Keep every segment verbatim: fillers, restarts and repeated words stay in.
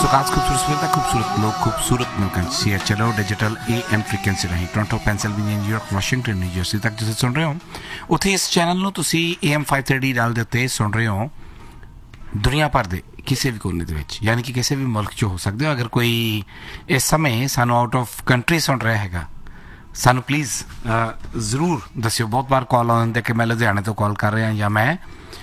सो खास खूबसूरत सुविधा खूबसूरत लोग खूबसूरत मुल्क C H L O digital A M frequency राਹੀਂ Toronto Pennsylvania New York Washington new jersey ਤੱਕ ਤੁਸੀਂ ਸੁਣ ਰਹੇ ਹੋ ਉੱਥੇ ਇਸ ਚੈਨਲ ਨੂੰ ਤੁਸੀਂ ਏ ਐਮ फाइव थर्टी डाल ਦੇ ਉੱਤੇ ਸੁਣ ਰਹੇ ਹੋ ਦੁਨੀਆ ਭਰ ਦੇ ਕਿਸੇ ਵੀ ਕੋਨੇ ਦੇ ਵਿੱਚ ਯਾਨੀ ਕਿ ਕਿਸੇ ਵੀ ਮੁਲਕ 'ਚ ਹੋ ਸਕਦੇ ਹੋ ਅਗਰ ਕੋਈ ਇਸ ਸਮੇਂ ਸਾਨੂੰ ਆਊਟ ਆਫ ਕੰਟਰੀ ਸੁਣ ਰਿਹਾ ਹੈਗਾ ਸਾਨੂੰ ਪਲੀਜ਼ ਜ਼ਰੂਰ ਦੱਸਿਓ ਬਹੁਤ ਵਾਰ ਕਾਲ ਆਉਂਦੇ ਕਿ ਮੈਂ ਲੁਧਿਆਣੇ ਤੋਂ ਕਾਲ ਕਰ ਰਿਹਾ ਜਾਂ ਮੈਂ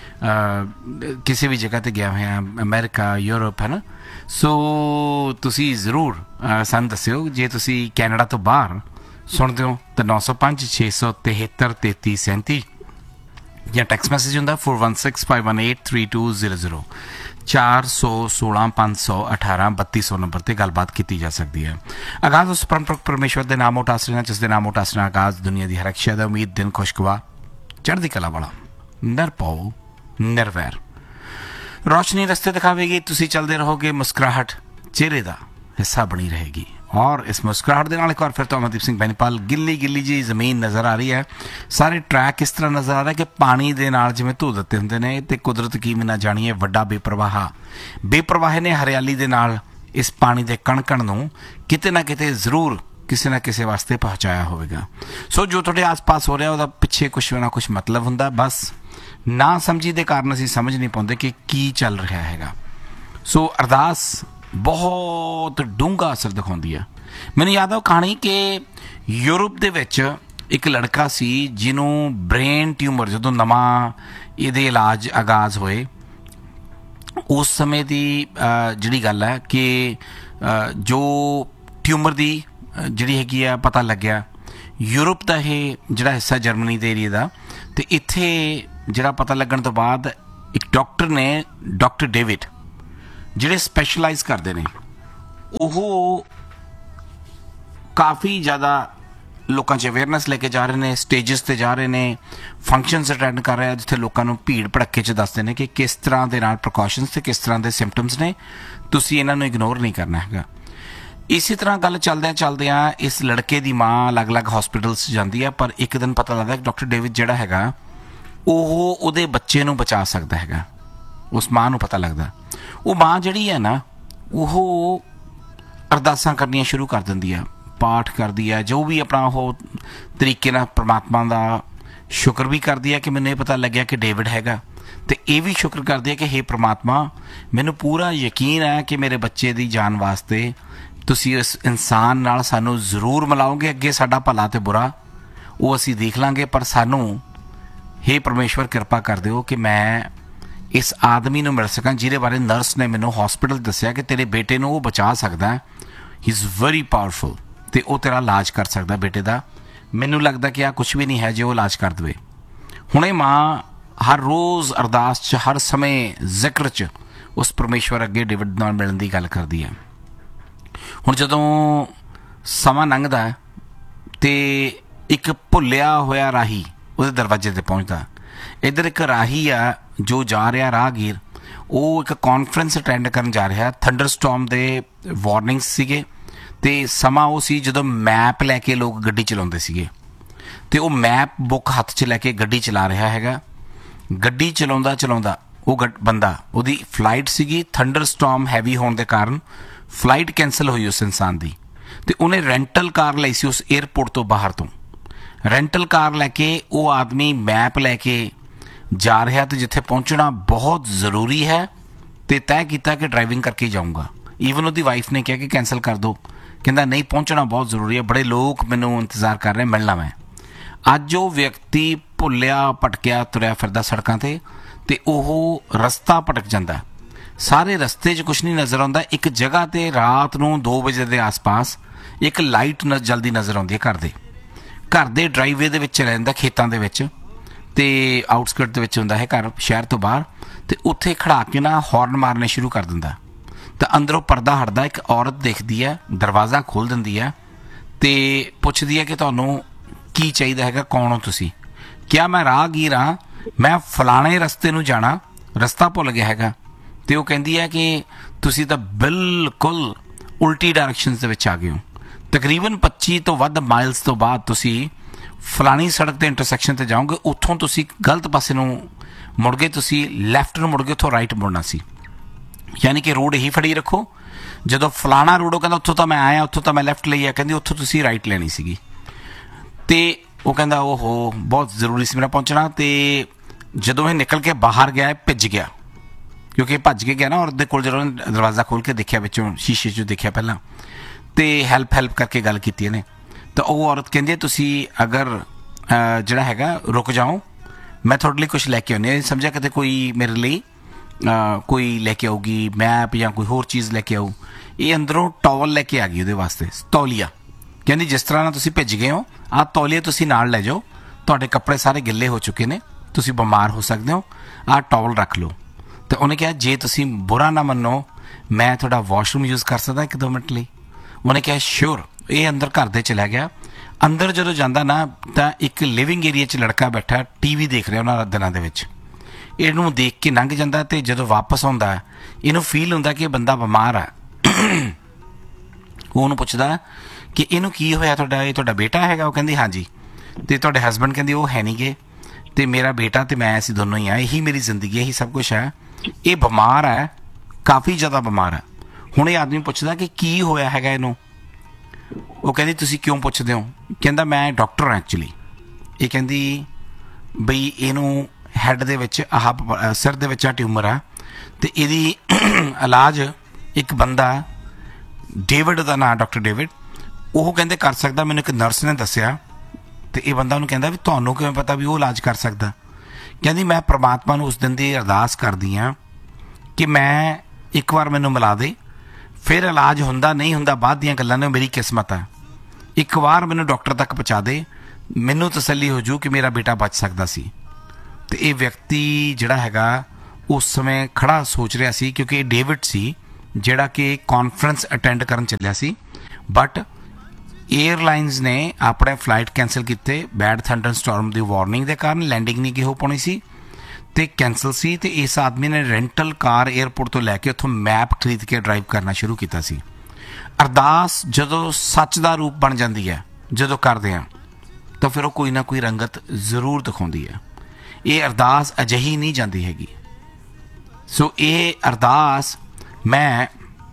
ਕਿਸੇ ਵੀ ਜਗ੍ਹਾ 'ਤੇ ਗਿਆ ਹੋਇਆ ਅਮਰੀਕਾ ਯੂਰਪ ਹੈ ਨਾ ਸੋ ਤੁਸੀਂ ਜ਼ਰੂਰ ਸਾਨੂੰ ਦੱਸਿਓ ਜੇ ਤੁਸੀਂ ਕੈਨੇਡਾ ਤੋਂ ਬਾਹਰ ਸੁਣਦੇ ਹੋ ਤਾਂ ਨੌ ਸੌ ਪੰਜ ਛੇ ਸੌ ਤਿਹੱਤਰ ਤੇਤੀ ਸੈਂਤੀ ਜਾਂ ਟੈਕਸਟ ਮੈਸੇਜ ਹੁੰਦਾ four one six five one eight three to zero zero चार सौ सोलह पाँच सौ अठारह बत्ती सौ नंबर पर गलबात की जा सकती है आगाज उस परम परमेश्वर के नाम उठासना जिस नाम उठासना आगाज दुनिया की हर एक शय उम्मीद दिन खुशगवा चढ़ती कला वाला निरभौ निर्वैर रोशनी रस्ते दिखावेगी तुसी चलते रहोगे मुस्कुराहट चेहरे का हिस्सा बनी रहेगी और इस मुस्कुराहट के नाल एक बार फिर तो अमरदीप सिंह बैनीपाल गिल्ली गिल्ली जी जमीन नज़र आ रही है सारे ट्रैक इस तरह नज़र आ रहा है कि पानी के नाल जिवें धो दिते हुंदे ने ते कुदरत किवें ना जाणीए वड्डा बेप्रवाह बेप्रवाह ने हरियाली के नाल इस पानी के कण कण नूं किते ना किते जरूर किसी ना किसी वास्ते पहुँचाया होवेगा सो जो तुहाडे आस पास हो रहा उहदा पिछे कुछ ना कुछ मतलब हुंदा बस ना समझी के कारण असीं समझ नहीं पाउंदे कि की चल रहा हैगा सो अरदास बहुत डूंगा असर दिखाती है मैनूं याद है कहानी कि यूरोप दे विच एक लड़का सी जिन्हों ब्रेन ट्यूमर जो नवां इहदे इलाज आगाज़ होए उस समय की जिहड़ी गल है कि जो ट्यूमर की जिहड़ी हैगी आ पता लग्या यूरोप का ये जिहड़ा हिस्सा जर्मनी के एरिए का तो इत्थे जिहड़ा पता लगन तो बाद एक डॉक्टर ने डॉक्टर डेविड ਜਿਹੜੇ ਸਪੈਸ਼ਲਾਈਜ਼ ਕਰਦੇ ਨੇ ਉਹ ਕਾਫੀ ਜ਼ਿਆਦਾ ਲੋਕਾਂ 'ਚ ਅਵੇਅਰਨੈਸ ਲੈ ਕੇ ਜਾ ਰਹੇ ਨੇ ਸਟੇਜਸ 'ਤੇ ਜਾ ਰਹੇ ਨੇ ਫੰਕਸ਼ਨਸ ਅਟੈਂਡ ਕਰ ਰਹੇ ਆ ਜਿੱਥੇ ਲੋਕਾਂ ਨੂੰ ਭੀੜ ਭੜੱਕੇ 'ਚ ਦੱਸਦੇ ਨੇ ਕਿ ਕਿਸ ਤਰ੍ਹਾਂ ਦੇ ਨਾਲ ਪ੍ਰੀਕਾਸ਼ਨਸ ਅਤੇ ਕਿਸ ਤਰ੍ਹਾਂ ਦੇ ਸਿੰਪਟਮਸ ਨੇ ਤੁਸੀਂ ਇਹਨਾਂ ਨੂੰ ਇਗਨੋਰ ਨਹੀਂ ਕਰਨਾ ਹੈਗਾ ਇਸੇ ਤਰ੍ਹਾਂ ਗੱਲ ਚੱਲਦਿਆਂ ਚੱਲਦਿਆਂ ਇਸ ਲੜਕੇ ਦੀ ਮਾਂ ਅਲੱਗ-ਅਲੱਗ ਹਸਪੀਟਲਸ 'ਚ ਜਾਂਦੀ ਆ ਪਰ ਇੱਕ ਦਿਨ ਪਤਾ ਲੱਗਦਾ ਕਿ ਡਾਕਟਰ ਡੇਵਿਡ ਜਿਹੜਾ ਹੈਗਾ ਉਹ ਉਹਦੇ ਬੱਚੇ ਨੂੰ ਬਚਾ ਸਕਦਾ ਹੈਗਾ ਉਸ ਮਾਂ ਨੂੰ ਪਤਾ ਲੱਗਦਾ ਉਹ ਮਾਂ ਜਿਹੜੀ ਹੈ ਨਾ ਉਹ ਅਰਦਾਸਾਂ ਕਰਨੀਆਂ ਸ਼ੁਰੂ ਕਰ ਦਿੰਦੀ ਆ ਪਾਠ ਕਰਦੀ ਹੈ ਜੋ ਵੀ ਆਪਣਾ ਉਹ ਤਰੀਕੇ ਨਾਲ ਪ੍ਰਮਾਤਮਾ ਦਾ ਸ਼ੁਕਰ ਵੀ ਕਰਦੀ ਹੈ ਕਿ ਮੈਨੂੰ ਇਹ ਪਤਾ ਲੱਗਿਆ ਕਿ ਡੇਵਿਡ ਹੈਗਾ ਅਤੇ ਇਹ ਵੀ ਸ਼ੁਕਰ ਕਰਦੀ ਹੈ ਕਿ ਹੇ ਪ੍ਰਮਾਤਮਾ ਮੈਨੂੰ ਪੂਰਾ ਯਕੀਨ ਹੈ ਕਿ ਮੇਰੇ ਬੱਚੇ ਦੀ ਜਾਨ ਵਾਸਤੇ ਤੁਸੀਂ ਇਸ ਇਨਸਾਨ ਨਾਲ ਸਾਨੂੰ ਜ਼ਰੂਰ ਮਿਲਾਓਗੇ ਅੱਗੇ ਸਾਡਾ ਭਲਾ ਅਤੇ ਬੁਰਾ ਉਹ ਅਸੀਂ ਦੇਖ ਲਾਂਗੇ ਪਰ ਸਾਨੂੰ ਹੇ ਪਰਮੇਸ਼ਵਰ ਕਿਰਪਾ ਕਰ ਦਿਓ ਕਿ ਮੈਂ ਇਸ ਆਦਮੀ ਨੂੰ ਮਿਲ ਸਕਾਂ ਜਿਹਦੇ ਬਾਰੇ ਨਰਸ ਨੇ ਮੈਨੂੰ ਹੌਸਪੀਟਲ ਦੱਸਿਆ ਕਿ ਤੇਰੇ ਬੇਟੇ ਨੂੰ ਉਹ ਬਚਾ ਸਕਦਾ ਹੀ ਇਜ਼ ਵੈਰੀ ਪਾਵਰਫੁਲ ਅਤੇ ਉਹ ਤੇਰਾ ਇਲਾਜ ਕਰ ਸਕਦਾ ਬੇਟੇ ਦਾ ਮੈਨੂੰ ਲੱਗਦਾ ਕਿ ਆਹ ਕੁਛ ਵੀ ਨਹੀਂ ਹੈ ਜੇ ਉਹ ਇਲਾਜ ਕਰ ਦੇਵੇ ਹੁਣ ਇਹ ਮਾਂ ਹਰ ਰੋਜ਼ ਅਰਦਾਸ 'ਚ ਹਰ ਸਮੇਂ ਜ਼ਿਕਰ 'ਚ ਉਸ ਪਰਮੇਸ਼ਵਰ ਅੱਗੇ ਡੇਵਿਡ ਨਾਲ ਮਿਲਣ ਦੀ ਗੱਲ ਕਰਦੀ ਹੈ ਹੁਣ ਜਦੋਂ ਸਮਾਂ ਲੰਘਦਾ ਅਤੇ ਇੱਕ ਭੁੱਲਿਆ ਹੋਇਆ ਰਾਹੀ ਉਹਦੇ ਦਰਵਾਜ਼ੇ 'ਤੇ ਪਹੁੰਚਦਾ ਇੱਧਰ ਇੱਕ ਰਾਹੀ ਆ ਜੋ ਜਾ ਰਿਹਾ ਰਾਹਗੀਰ ਉਹ ਇੱਕ ਕਾਨਫਰੰਸ ਅਟੈਂਡ ਕਰਨ ਜਾ ਰਿਹਾ ਥੰਡਰ ਸਟੋਰਮ ਦੇ ਵਾਰਨਿੰਗਸ ਸੀਗੇ ਅਤੇ ਸਮਾਂ ਉਹ ਸੀ ਜਦੋਂ ਮੈਪ ਲੈ ਕੇ ਲੋਕ ਗੱਡੀ ਚਲਾਉਂਦੇ ਸੀਗੇ ਅਤੇ ਉਹ ਮੈਪ ਬੁੱਕ ਹੱਥ 'ਚ ਲੈ ਕੇ ਗੱਡੀ ਚਲਾ ਰਿਹਾ ਹੈਗਾ ਗੱਡੀ ਚਲਾਉਂਦਾ ਚਲਾਉਂਦਾ ਉਹ ਗ ਬੰਦਾ ਉਹਦੀ ਫਲਾਈਟ ਸੀਗੀ ਥੰਡਰ ਸਟੋਰਮ ਹੈਵੀ ਹੋਣ ਦੇ ਕਾਰਨ ਫਲਾਈਟ ਕੈਂਸਲ ਹੋਈ ਉਸ ਇਨਸਾਨ ਦੀ ਅਤੇ ਉਹਨੇ ਰੈਂਟਲ ਕਾਰ ਲਈ ਸੀ ਉਸ ਏਅਰਪੋਰਟ ਤੋਂ ਬਾਹਰ ਤੋਂ ਰੈਂਟਲ ਕਾਰ ਲੈ ਕੇ ਉਹ ਆਦਮੀ ਮੈਪ ਲੈ ਕੇ ਜਾ ਰਿਹਾ ਅਤੇ ਜਿੱਥੇ ਪਹੁੰਚਣਾ ਬਹੁਤ ਜ਼ਰੂਰੀ ਹੈ ਅਤੇ ਤੈਅ ਕੀਤਾ ਕਿ ਡਰਾਈਵਿੰਗ ਕਰਕੇ ਜਾਊਂਗਾ ਈਵਨ ਉਹਦੀ ਵਾਈਫ ਨੇ ਕਿਹਾ ਕਿ ਕੈਂਸਲ ਕਰ ਦਿਓ ਕਹਿੰਦਾ ਨਹੀਂ ਪਹੁੰਚਣਾ ਬਹੁਤ ਜ਼ਰੂਰੀ ਹੈ ਬੜੇ ਲੋਕ ਮੈਨੂੰ ਇੰਤਜ਼ਾਰ ਕਰ ਰਹੇ ਮਿਲਣਾ ਮੈਂ ਅੱਜ ਉਹ ਵਿਅਕਤੀ ਭੁੱਲਿਆ ਭਟਕਿਆ ਤੁਰਿਆ ਫਿਰਦਾ ਸੜਕਾਂ 'ਤੇ ਅਤੇ ਉਹ ਰਸਤਾ ਭਟਕ ਜਾਂਦਾ ਸਾਰੇ ਰਸਤੇ 'ਚ ਕੁਛ ਨਹੀਂ ਨਜ਼ਰ ਆਉਂਦਾ ਇੱਕ ਜਗ੍ਹਾ 'ਤੇ ਰਾਤ ਨੂੰ ਦੋ ਵਜੇ ਦੇ ਆਸ ਪਾਸ ਇੱਕ ਲਾਈਟ ਨ ਜਲਦੀ ਨਜ਼ਰ ਆਉਂਦੀ ਹੈ ਘਰ ਦੇ ਘਰ ਦੇ ਡਰਾਈਵੇ ਦੇ ਵਿੱਚ ਰਹਿੰਦਾ ਖੇਤਾਂ ਦੇ ਵਿੱਚ ਅਤੇ ਆਊਟਸਕਰਟ ਦੇ ਵਿੱਚ ਹੁੰਦਾ ਹੈ ਘਰ ਸ਼ਹਿਰ ਤੋਂ ਬਾਹਰ ਅਤੇ ਉੱਥੇ ਖੜ੍ਹਾ ਕੇ ਨਾ ਹੌਰਨ ਮਾਰਨੇ ਸ਼ੁਰੂ ਕਰ ਦਿੰਦਾ ਤਾਂ ਅੰਦਰੋਂ ਪਰਦਾ ਹਟਦਾ ਇੱਕ ਔਰਤ ਦੇਖਦੀ ਹੈ ਦਰਵਾਜ਼ਾ ਖੋਲ੍ਹ ਦਿੰਦੀ ਹੈ ਅਤੇ ਪੁੱਛਦੀ ਹੈ ਕਿ ਤੁਹਾਨੂੰ ਕੀ ਚਾਹੀਦਾ ਹੈਗਾ ਕੌਣ ਹੋ ਤੁਸੀਂ ਕਿਹਾ ਮੈਂ ਰਾਹਗੀਰ ਹਾਂ ਮੈਂ ਫਲਾਣੇ ਰਸਤੇ ਨੂੰ ਜਾਣਾ ਰਸਤਾ ਭੁੱਲ ਗਿਆ ਹੈਗਾ ਅਤੇ ਉਹ ਕਹਿੰਦੀ ਹੈ ਕਿ ਤੁਸੀਂ ਤਾਂ ਬਿਲਕੁਲ ਉਲਟੀ ਡਾਇਰੈਕਸ਼ਨਸ ਦੇ ਵਿੱਚ ਆ ਗਏ ਹੋ ਤਕਰੀਬਨ ਪੱਚੀ ਤੋਂ ਵੱਧ ਮਾਈਲਸ ਤੋਂ ਬਾਅਦ ਤੁਸੀਂ ਫਲਾਣੀ ਸੜਕ 'ਤੇ ਇੰਟਰਸੈਕਸ਼ਨ 'ਤੇ ਜਾਓਗੇ ਉੱਥੋਂ ਤੁਸੀਂ ਗਲਤ ਪਾਸੇ ਨੂੰ ਮੁੜ ਗਏ ਤੁਸੀਂ ਲੈਫਟ ਨੂੰ ਮੁੜ ਗਏ ਉੱਥੋਂ ਰਾਈਟ ਮੁੜਨਾ ਸੀ यानी कि रोड ही फड़ी रखो, ਜਦੋਂ ਫਲਾਣਾ ਰੋਡ ਉਹ ਕਹਿੰਦਾ ਉੱਥੋਂ ਤਾਂ ਮੈਂ ਆਇਆ, ਉੱਥੋਂ ਤਾਂ ਮੈਂ ਲੈਫਟ ਲਈ ਆ, ਕਹਿੰਦੀ ਉੱਥੋਂ ਤੁਸੀਂ ਰਾਈਟ ਲੈਣੀ ਸੀਗੀ। ਤੇ ਉਹ ਕਹਿੰਦਾ ਓਹੋ ਬਹੁਤ ਜ਼ਰੂਰੀ ਸੀ ਮੇਰਾ ਪਹੁੰਚਣਾ। ਤੇ ਜਦੋਂ ਇਹ ਨਿਕਲ ਕੇ ਬਾਹਰ ਗਿਆ ਭਿੱਜ ਗਿਆ, ਕਿਉਂਕਿ ਭੱਜ ਕੇ ਗਿਆ ਨਾ, ਔਰ ਉਹਦੇ ਕੋਲ ਜਦੋਂ ਦਰਵਾਜ਼ਾ ਖੋਲ ਕੇ ਦੇਖਿਆ ਵਿੱਚੋਂ ਸ਼ੀਸ਼ੇ 'ਚੋਂ ਦੇਖਿਆ ਪਹਿਲਾਂ, ਤੇ ਹੈਲਪ ਹੈਲਪ ਕਰਕੇ ਗੱਲ ਕੀਤੀ ਇਹਨੇ। ਤਾਂ ਉਹ ਔਰਤ ਕਹਿੰਦੀ ਹੈ ਤੁਸੀਂ ਅਗਰ ਜਿਹੜਾ ਹੈਗਾ ਰੁਕ ਜਾਓ, ਮੈਂ ਤੁਹਾਡੇ ਲਈ ਕੁਛ ਲੈ ਕੇ ਆਉਂਦੀ। ਸਮਝਿਆ ਕਿਤੇ ਕੋਈ ਮੇਰੇ ਲਈ ਕੋਈ ਲੈ ਕੇ ਆਊਗੀ, ਮੈਪ ਜਾਂ ਕੋਈ ਹੋਰ ਚੀਜ਼ ਲੈ ਕੇ ਆਊ। ਇਹ ਅੰਦਰੋਂ ਟਾਵਲ ਲੈ ਕੇ ਆ ਗਈ ਉਹਦੇ ਵਾਸਤੇ, ਤੌਲੀਆ। ਕਹਿੰਦੀ ਜਿਸ ਤਰ੍ਹਾਂ ਨਾਲ ਤੁਸੀਂ ਭਿੱਜ ਗਏ ਹੋ, ਆਹ ਤੌਲੀਆ ਤੁਸੀਂ ਨਾਲ ਲੈ ਜਾਓ, ਤੁਹਾਡੇ ਕੱਪੜੇ ਸਾਰੇ ਗਿੱਲੇ ਹੋ ਚੁੱਕੇ ਨੇ, ਤੁਸੀਂ ਬਿਮਾਰ ਹੋ ਸਕਦੇ ਹੋ, ਆਹ ਟਾਵਲ ਰੱਖ ਲਓ। ਤੇ ਉਹਨੇ ਕਿਹਾ ਜੇ ਤੁਸੀਂ ਬੁਰਾ ਨਾ ਮੰਨੋ, ਮੈਂ ਤੁਹਾਡਾ ਵਾਸ਼ਰੂਮ ਯੂਜ਼ ਕਰ ਸਕਦਾ ਇੱਕ ਦੋ ਮਿੰਟ ਲਈ? ਉਹਨੇ ਕਿਹਾ ਸ਼ੋਰ। ਇਹ ਅੰਦਰ ਘਰ ਦੇ ਚਲਾ ਗਿਆ। ਅੰਦਰ ਜਦੋਂ ਜਾਂਦਾ ਨਾ ਤਾਂ ਇੱਕ ਲਿਵਿੰਗ ਏਰੀਆ 'ਚ ਲੜਕਾ ਬੈਠਾ ਟੀ ਵੀ ਦੇਖ ਰਿਹਾ ਉਹਨਾਂ ਦਿਨਾਂ ਦੇ ਵਿੱਚ। ਇਹਨੂੰ ਦੇਖ ਕੇ ਲੰਘ ਜਾਂਦਾ, ਤੇ ਜਦੋਂ ਵਾਪਸ ਆਉਂਦਾ ਇਹਨੂੰ ਫੀਲ ਹੁੰਦਾ ਕਿ ਇਹ ਬੰਦਾ ਬਿਮਾਰ ਆ। ਉਹ ਉਹਨੂੰ ਪੁੱਛਦਾ ਕਿ ਇਹਨੂੰ ਕੀ ਹੋਇਆ, ਤੁਹਾਡਾ ਇਹ ਤੁਹਾਡਾ ਬੇਟਾ ਹੈਗਾ? ਉਹ ਕਹਿੰਦੀ ਹਾਂਜੀ। ਤੇ ਤੁਹਾਡੇ ਹਸਬੈਂਡ? ਕਹਿੰਦੀ ਉਹ ਹੈ ਨਹੀਂ ਗੇ, ਤੇ ਮੇਰਾ ਬੇਟਾ ਤੇ ਮੈਂ ਅਸੀਂ ਦੋਨੋਂ ਹੀ ਆ, ਇਹੀ ਮੇਰੀ ਜ਼ਿੰਦਗੀ, ਇਹੀ ਸਭ ਕੁਛ ਹੈ। ਇਹ ਬਿਮਾਰ ਹੈ, ਕਾਫੀ ਜ਼ਿਆਦਾ ਬਿਮਾਰ ਹੈ। ਹੁਣ ਇਹ ਆਦਮੀ ਪੁੱਛਦਾ ਕਿ ਕੀ ਹੋਇਆ ਹੈਗਾ ਇਹਨੂੰ? ਉਹ ਕਹਿੰਦੀ ਤੁਸੀਂ ਕਿਉਂ ਪੁੱਛਦੇ ਹੋ? ਕਹਿੰਦਾ ਮੈਂ ਡਾਕਟਰ ਹਾਂ ਐਕਚੁਅਲੀ। ਇਹ ਕਹਿੰਦੀ ਬਈ ਇਹਨੂੰ ਹੈਡ ਦੇ ਵਿੱਚ ਆਹ ਸਿਰ ਦੇ ਵਿੱਚ ਆ ਟਿਊਮਰ ਆ, ਤੇ ਇਹਦੀ ਇਲਾਜ ਇੱਕ ਬੰਦਾ ਡੇਵਿਡ ਦਾ ਨਾਂ, ਡਾਕਟਰ ਡੇਵਿਡ, ਉਹ ਕਹਿੰਦੇ ਕਰ ਸਕਦਾ, ਮੈਨੂੰ ਇੱਕ ਨਰਸ ਨੇ ਦੱਸਿਆ। ਤੇ ਇਹ ਬੰਦਾ ਉਹਨੂੰ ਕਹਿੰਦਾ ਵੀ ਤੁਹਾਨੂੰ ਕਿਵੇਂ ਪਤਾ ਵੀ ਉਹ ਇਲਾਜ ਕਰ ਸਕਦਾ? ਕਹਿੰਦੀ ਮੈਂ ਪ੍ਰਮਾਤਮਾ ਨੂੰ ਉਸ ਦਿਨ ਦੀ ਅਰਦਾਸ ਕਰਦੀ ਹਾਂ ਕਿ ਮੈਂ ਇੱਕ ਵਾਰ ਮੈਨੂੰ ਮਿਲਾ ਦੇ, ਫਿਰ ਇਲਾਜ ਹੁੰਦਾ ਨਹੀਂ ਹੁੰਦਾ ਬਾਅਦ ਦੀਆਂ ਗੱਲਾਂ ਨੇ, ਮੇਰੀ ਕਿਸਮਤ ਆ। ਇੱਕ ਵਾਰ ਮੈਨੂੰ ਡਾਕਟਰ ਤੱਕ ਪਹੁੰਚਾ ਦੇ, ਮੈਨੂੰ ਤਸੱਲੀ ਹੋ ਜੂ ਕਿ ਮੇਰਾ ਬੇਟਾ ਬਚ ਸਕਦਾ ਸੀ। ਤੇ ਇਹ ਵਿਅਕਤੀ ਜਿਹੜਾ ਹੈਗਾ ਉਸ ਸਮੇਂ ਖੜਾ ਸੋਚ ਰਿਹਾ ਸੀ, ਕਿਉਂਕਿ ਇਹ ਡੇਵਿਡ ਸੀ ਜਿਹੜਾ ਕਿ ਕਾਨਫਰੰਸ ਅਟੈਂਡ ਕਰਨ ਚੱਲਿਆ ਸੀ। ਬਟ ਏਅਰਲਾਈਨਸ ਨੇ ਆਪਣੇ ਫਲਾਈਟ ਕੈਂਸਲ ਕੀਤੇ, ਬੈਡ ਥੰਡਰ ਸਟੋਰਮ ਦੀ ਵਾਰਨਿੰਗ ਦੇ ਕਾਰਨ ਲੈਂਡਿੰਗ ਨਹੀਂ ਕੀ ਹੋ ਪਾਉਣੀ ਸੀ ਤੇ ਕੈਂਸਲ ਸੀ। ਤੇ ਇਸ ਆਦਮੀ ਨੇ ਰੈਂਟਲ ਕਾਰ ਏਅਰਪੋਰਟ ਤੋਂ ਲੈ ਕੇ ਉੱਥੋਂ ਮੈਪ ਖਰੀਦ ਕੇ ਡਰਾਈਵ ਕਰਨਾ ਸ਼ੁਰੂ ਕੀਤਾ ਸੀ। ਅਰਦਾਸ ਜਦੋਂ ਸੱਚ ਦਾ ਰੂਪ ਬਣ ਜਾਂਦੀ ਹੈ, ਜਦੋਂ ਕਰਦੇ ਹਾਂ, ਤਾਂ ਫਿਰ ਉਹ ਕੋਈ ਨਾ ਕੋਈ ਰੰਗਤ ਜ਼ਰੂਰ ਦਿਖਾਉਂਦੀ ਹੈ। ਇਹ ਅਰਦਾਸ ਅਜਿਹੀ ਨਹੀਂ ਜਾਂਦੀ ਹੈਗੀ। ਸੋ ਇਹ ਅਰਦਾਸ ਮੈਂ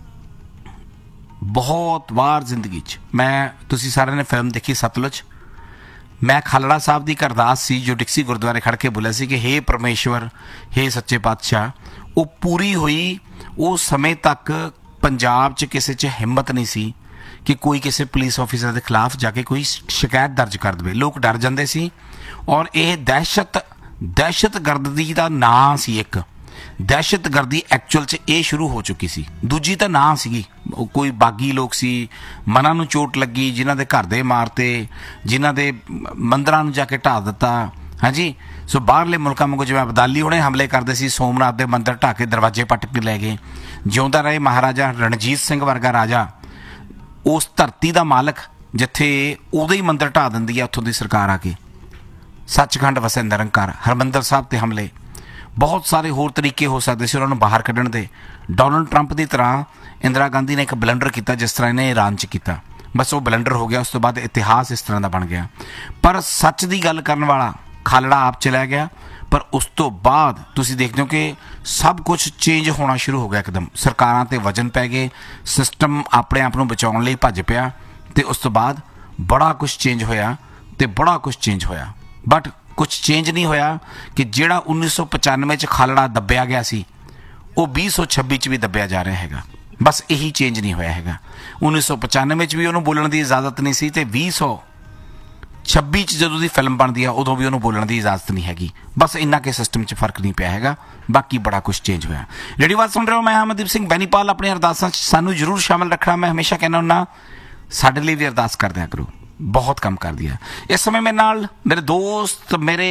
ਬਹੁਤ ਵਾਰ ਜ਼ਿੰਦਗੀ 'ਚ, ਮੈਂ ਤੁਸੀਂ ਸਾਰਿਆਂ ਨੇ ਫਿਲਮ ਦੇਖੀ ਸਤਲੁਜ, ਮੈਂ ਖਾਲੜਾ ਸਾਹਿਬ ਦੀ ਇੱਕ ਅਰਦਾਸ ਸੀ ਜੋ ਡਿਕਸੀ ਗੁਰਦੁਆਰੇ ਖੜ੍ਹ ਕੇ ਬੋਲਿਆ ਸੀ ਕਿ ਹੇ ਪਰਮੇਸ਼ਵਰ, ਹੇ ਸੱਚੇ ਪਾਤਸ਼ਾਹ, ਉਹ ਪੂਰੀ ਹੋਈ। ਉਸ ਸਮੇਂ ਤੱਕ ਪੰਜਾਬ 'ਚ ਕਿਸੇ 'ਚ ਹਿੰਮਤ ਨਹੀਂ ਸੀ ਕਿ ਕੋਈ ਕਿਸੇ ਪੁਲਿਸ ਆਫਿਸਰ ਦੇ ਖਿਲਾਫ ਜਾ ਕੇ ਕੋਈ ਸ਼ਿਕਾਇਤ ਦਰਜ ਕਰ ਦੇਵੇ। ਲੋਕ ਡਰ ਜਾਂਦੇ ਸੀ। ਔਰ ਇਹ ਦਹਿਸ਼ਤ ਦਹਿਸ਼ਤਗਰਦੀ ਦਾ ਨਾਂ ਸੀ। ਇੱਕ ਦਹਿਸ਼ਤਗਰਦੀ ਐਕਚੁਅਲ 'ਚ ਇਹ ਸ਼ੁਰੂ ਹੋ ਚੁੱਕੀ ਸੀ। ਦੂਜੀ ਤਾਂ ਨਾਂ ਸੀਗੀ, ਕੋਈ ਬਾਗੀ ਲੋਕ ਸੀ, ਮਨਾਂ ਨੂੰ ਚੋਟ ਲੱਗੀ, ਜਿਨ੍ਹਾਂ ਦੇ ਘਰ ਦੇ ਮਾਰਤੇ, ਜਿਨ੍ਹਾਂ ਦੇ ਮੰਦਰਾਂ ਨੂੰ ਜਾ ਕੇ ਢਾਹ ਦਿੱਤਾ। ਹਾਂਜੀ, ਸੋ ਬਾਹਰਲੇ ਮੁਲਕਾਂ ਵਾਂਗੂ ਜਿਵੇਂ ਅਬਦਾਲੀ ਹੁਣੇ ਹਮਲੇ ਕਰਦੇ ਸੀ, ਸੋਮਨਾਥ ਦੇ ਮੰਦਰ ਢਾਹ ਕੇ ਦਰਵਾਜ਼ੇ ਪੱਟ ਕੇ ਲੈ ਗਏ। ਜਿਉਂਦਾ ਰਹੇ ਮਹਾਰਾਜਾ ਰਣਜੀਤ ਸਿੰਘ ਵਰਗਾ ਰਾਜਾ, ਉਸ ਧਰਤੀ ਦਾ ਮਾਲਕ ਜਿੱਥੇ ਉਹਦੇ ਹੀ ਮੰਦਰ ਢਾਹ ਦਿੰਦੀ ਆ ਉੱਥੋਂ ਦੀ ਸਰਕਾਰ ਆ ਕੇ। ਸੱਚਖੰਡ ਵਸੇ ਨਿਰੰਕਾਰ, ਹਰਿਮੰਦਰ ਸਾਹਿਬ ਤੇ ਹਮਲੇ, ਬਹੁਤ ਸਾਰੇ ਹੋਰ ਤਰੀਕੇ ਹੋ ਸਕਦੇ ਸੀ ਉਹਨਾਂ ਨੂੰ ਬਾਹਰ ਕੱਢਣ ਦੇ। ਡੋਨਲਡ ਟਰੰਪ ਦੀ ਤਰ੍ਹਾਂ ਇੰਦਰਾ ਗਾਂਧੀ ਨੇ ਇੱਕ ਬਲੰਡਰ ਕੀਤਾ ਜਿਸ ਤਰ੍ਹਾਂ ਇਹਨੇ ਈਰਾਨ 'ਚ ਕੀਤਾ, ਬਸ ਉਹ ਬਲੰਡਰ ਹੋ ਗਿਆ। ਉਸ ਤੋਂ ਬਾਅਦ ਇਤਿਹਾਸ ਇਸ ਤਰ੍ਹਾਂ ਦਾ ਬਣ ਗਿਆ। ਪਰ ਸੱਚ ਦੀ ਗੱਲ ਕਰਨ ਵਾਲਾ ਖਾਲੜਾ ਆਪ ਚਲਾ ਗਿਆ। ਪਰ ਉਸ ਤੋਂ ਬਾਅਦ ਤੁਸੀਂ ਦੇਖਦੇ ਹੋ ਕਿ ਸਭ ਕੁਛ ਚੇਂਜ ਹੋਣਾ ਸ਼ੁਰੂ ਹੋ ਗਿਆ ਇੱਕਦਮ। ਸਰਕਾਰਾਂ 'ਤੇ ਵਜਨ ਪੈ ਗਏ, ਸਿਸਟਮ ਆਪਣੇ ਆਪ ਨੂੰ ਬਚਾਉਣ ਲਈ ਭੱਜ ਪਿਆ, ਅਤੇ ਉਸ ਤੋਂ ਬਾਅਦ ਬੜਾ ਕੁਛ ਚੇਂਜ ਹੋਇਆ ਅਤੇ ਬੜਾ ਕੁਛ ਚੇਂਜ ਹੋਇਆ। ਬਟ ਕੁਛ ਚੇਂਜ ਨਹੀਂ ਹੋਇਆ ਕਿ ਜਿਹੜਾ ਉੱਨੀ ਸੌ ਪਚਾਨਵੇਂ 'ਚ ਖਾਲੜਾ ਦੱਬਿਆ ਗਿਆ ਸੀ, ਉਹ ਵੀਹ ਸੌ ਛੱਬੀ 'ਚ ਵੀ ਦੱਬਿਆ ਜਾ ਰਿਹਾ ਹੈਗਾ। ਬਸ ਇਹੀ ਚੇਂਜ ਨਹੀਂ ਹੋਇਆ ਹੈਗਾ। ਉੱਨੀ ਸੌ ਪਚਾਨਵੇਂ 'ਚ ਵੀ ਉਹਨੂੰ ਬੋਲਣ ਦੀ ਇਜਾਜ਼ਤ ਨਹੀਂ ਸੀ, ਅਤੇ ਵੀਹ ਸੌ ਛੱਬੀ 'ਚ ਜਦੋਂ ਦੀ ਫਿਲਮ ਬਣਦੀ ਆ ਉਦੋਂ ਵੀ ਉਹਨੂੰ ਬੋਲਣ ਦੀ ਇਜਾਜ਼ਤ ਨਹੀਂ ਹੈਗੀ। ਬਸ ਇੰਨਾ ਕਿ ਸਿਸਟਮ 'ਚ ਫਰਕ ਨਹੀਂ ਪਿਆ ਹੈਗਾ, ਬਾਕੀ ਬੜਾ ਕੁਛ ਚੇਂਜ ਹੋਇਆ। ਰੇਡੀਓ ਆਵਾਜ਼ ਸੁਣ ਰਹੇ ਹੋ, ਮੈਂ ਅਮਨਦੀਪ ਸਿੰਘ ਬੈਨੀਪਾਲ। ਆਪਣੀ ਅਰਦਾਸਾਂ 'ਚ ਸਾਨੂੰ ਜ਼ਰੂਰ ਸ਼ਾਮਿਲ ਰੱਖਣਾ। ਮੈਂ ਹਮੇਸ਼ਾ ਕਹਿੰਦਾ ਹੁੰਦਾ ਸਾਡੇ ਲਈ ਵੀ ਅਰਦਾਸ ਕਰ ਦਿਆ ਕਰੋ, ਬਹੁਤ ਕੰਮ ਕਰਦੀ ਹੈ। ਇਸ ਸਮੇਂ ਮੇਰੇ ਨਾਲ ਮੇਰੇ ਦੋਸਤ, ਮੇਰੇ